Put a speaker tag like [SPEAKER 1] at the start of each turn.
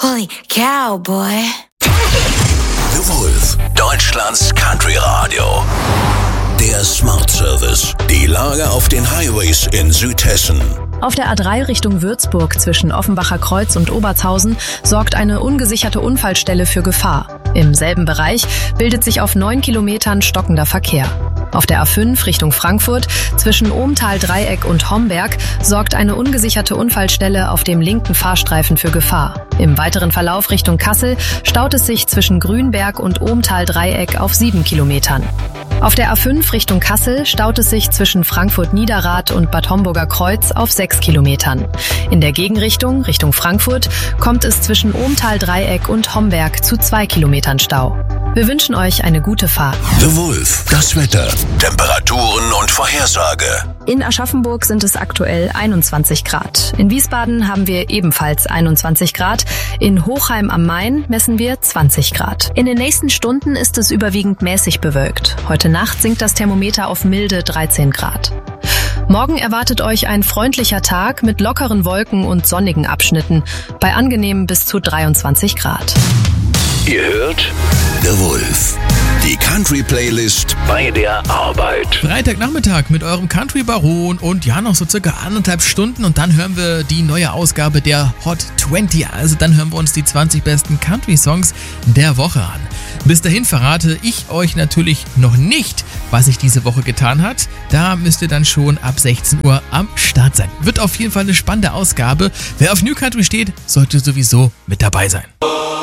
[SPEAKER 1] Holy cow, boy.
[SPEAKER 2] The Wolf, Deutschlands Country Radio. Der Smart Service. Die Lage auf den Highways in Südhessen.
[SPEAKER 3] Auf der A3 Richtung Würzburg zwischen Offenbacher Kreuz und Obertshausen sorgt eine ungesicherte Unfallstelle für Gefahr. Im selben Bereich bildet sich auf 9 Kilometern stockender Verkehr. Auf der A5 Richtung Frankfurt zwischen Ohmtal-Dreieck und Homberg sorgt eine ungesicherte Unfallstelle auf dem linken Fahrstreifen für Gefahr. Im weiteren Verlauf Richtung Kassel staut es sich zwischen Grünberg und Ohmtal-Dreieck auf 7 Kilometern. Auf der A5 Richtung Kassel staut es sich zwischen Frankfurt-Niederrad und Bad Homburger Kreuz auf 6 Kilometern. In der Gegenrichtung, Richtung Frankfurt, kommt es zwischen Ohmtal-Dreieck und Homberg zu 2 Kilometern Stau. Wir wünschen euch eine gute Fahrt.
[SPEAKER 2] The Wolf, das Wetter, Temperaturen und Vorhersage.
[SPEAKER 3] In Aschaffenburg sind es aktuell 21 Grad. In Wiesbaden haben wir ebenfalls 21 Grad. In Hochheim am Main messen wir 20 Grad. In den nächsten Stunden ist es überwiegend mäßig bewölkt. Heute Nacht sinkt das Thermometer auf milde 13 Grad. Morgen erwartet euch ein freundlicher Tag mit lockeren Wolken und sonnigen Abschnitten bei angenehmen bis zu 23 Grad.
[SPEAKER 2] Ihr hört The Wolf, die Country-Playlist bei der Arbeit.
[SPEAKER 4] Freitagnachmittag mit eurem Country-Baron und ja, noch so circa 1,5 Stunden und dann hören wir die neue Ausgabe der Hot 20. Also dann hören wir uns die 20 besten Country-Songs der Woche an. Bis dahin verrate ich euch natürlich noch nicht, was sich diese Woche getan hat. Da müsst ihr dann schon ab 16 Uhr am Start sein. Wird auf jeden Fall eine spannende Ausgabe. Wer auf New Country steht, sollte sowieso mit dabei sein.